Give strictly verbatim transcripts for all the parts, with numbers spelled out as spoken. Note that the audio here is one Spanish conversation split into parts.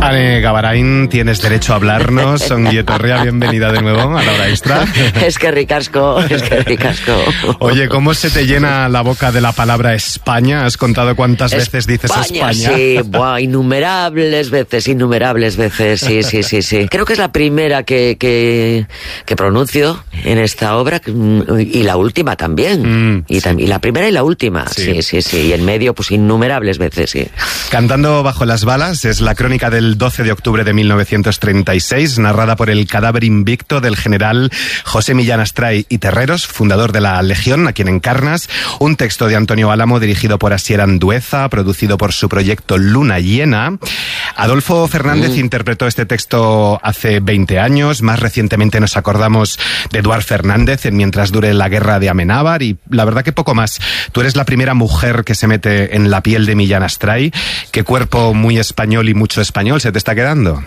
Ane Gabarain, tienes derecho a hablarnos. Ongi etorria, bienvenida de nuevo a la hora extra. Es que ricasco, es que ricasco. Oye, ¿cómo se te llena la boca de la palabra España? ¿Has contado cuántas España, veces dices España? Sí, buah, innumerables veces, innumerables veces, sí, sí, sí, sí. Creo que es la primera que, que, que pronuncio en esta obra, y la última también. Mm, y, sí. tam- y la primera y la última, sí. sí, sí, sí. Y en medio, pues innumerables veces, sí. Cantando bajo las balas es la crónica del doce de octubre de mil novecientos treinta y seis, narrada por el cadáver invicto del general José Millán Astray y Terreros, fundador de la Legión, a quien encarnas. Un texto de Antonio Álamo dirigido por Asier Andueza, producido por su proyecto Luna Llena. Adolfo Fernández mm. interpretó este texto hace veinte años. Más recientemente nos acordamos de Eduard Fernández en Mientras dure la guerra de Amenábar, y la verdad que poco más. Tú eres la primera mujer que se mete en la piel de Millán Astray. Qué cuerpo muy español y mucho español se te está quedando.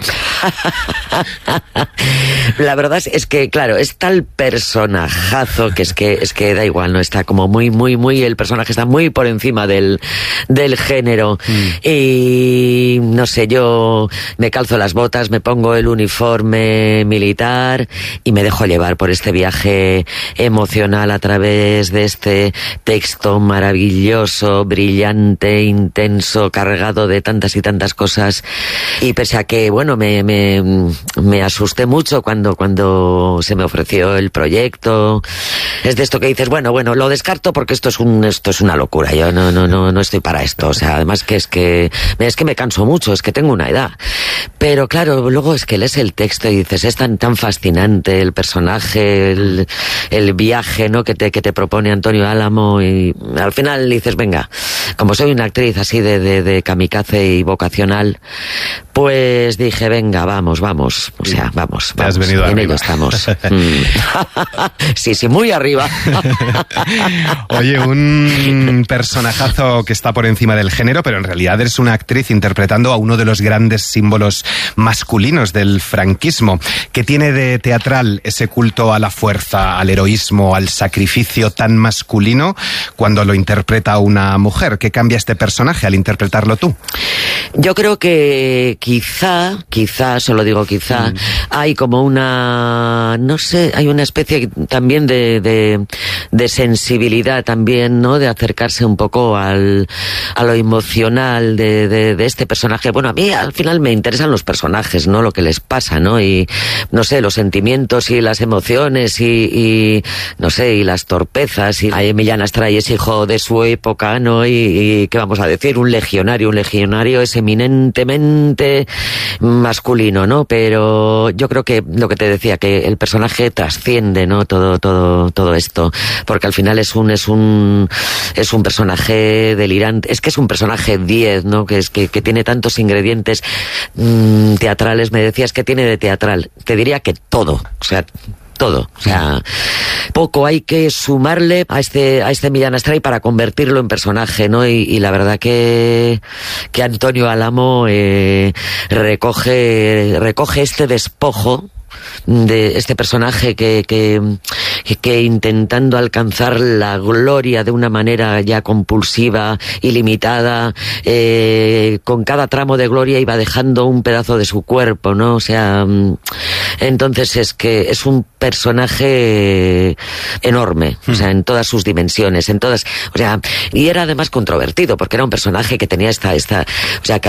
La verdad es que, claro, es tal personajazo que es que es que da igual, no está como muy, muy, muy, el personaje está muy por encima del, del género. Mm. Y no sé, yo me calzo las botas, me pongo el uniforme militar y me dejo llevar por este viaje emocional a través de este texto maravilloso, brillante, intenso, cargado de tantas y tantas cosas. Y pese a que, bueno, me, me, me asusté mucho cuando, cuando se me ofreció el proyecto. Es de esto que dices, bueno, bueno, lo descarto porque esto es un, esto es una locura. Yo no, no, no, no estoy para esto. O sea, además que es que, es que me canso mucho, es que tengo una edad. Pero claro, luego es que lees el texto y dices, es tan, tan fascinante el personaje, el, el viaje, ¿no? Que te, que te propone Antonio Álamo, y al final dices, venga, como soy una actriz así de, de, de kamikaze y vocacional, pues dije, venga, vamos, vamos, o sea, vamos, Te vamos, has venido en arriba. ello estamos. Sí, sí, muy arriba. Oye, un personajazo que está por encima del género, pero en realidad eres una actriz interpretando a uno de los grandes símbolos masculinos del franquismo. ¿Qué tiene de teatral ese culto a la fuerza, al heroísmo, al sacrificio tan masculino cuando lo interpreta una mujer? ¿Qué cambia este personaje al interpretarlo tú? Yo creo que quizá, quizá, solo digo quizá, mm. hay como una, no sé, hay una especie también de, de, de sensibilidad también, ¿no? De acercarse un poco al, a lo emocional de, de, de este personaje. Bueno, a mí al final me interesan los personajes, ¿no? Lo que les pasa, ¿no? Y, no sé, los sentimientos y las emociones y, y no sé, y las torpezas. Y Millán Astray es hijo de su época, ¿no? Y, y ¿qué vamos a decir? Un legionario, un legionario es eminentemente masculino, ¿no? Pero yo creo que lo que te decía, que el personaje trasciende, ¿no? Todo, todo, todo esto, porque al final es un, es un, es un personaje delirante. Es que es un personaje diez, ¿no? Que es que, que tiene tantos ingredientes mmm, teatrales. Me decías que tiene de teatral. Te diría que todo, o sea, todo, o sea, poco hay que sumarle a este a este Millán Astray para convertirlo en personaje, ¿no? Y, y la verdad que que Antonio Álamo eh, recoge recoge este despojo de este personaje que, que, que, que intentando alcanzar la gloria de una manera ya compulsiva, ilimitada, eh, con cada tramo de gloria iba dejando un pedazo de su cuerpo, ¿no? O sea, entonces es que es un personaje enorme, o sea, en todas sus dimensiones, en todas, o sea, y era además controvertido, porque era un personaje que tenía esta, esta, o sea,